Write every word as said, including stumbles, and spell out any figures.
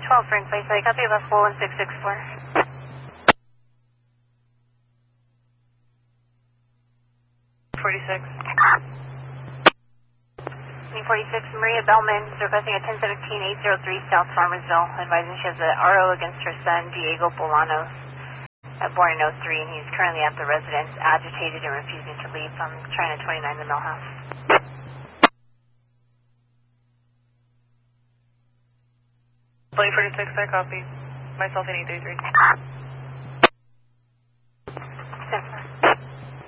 twelve for in place. I copy of four one six six four. forty-six. forty-six, Maria Bellman is requesting a ten seventeen eight oh three South Farmersville, advising she has an R O against her son, Diego Bolanos, uh, born in oh three, and he's currently at the residence, agitated and refusing to leave from China twenty-nine, the Mill House. forty-six, I copy. Myself in eight three three.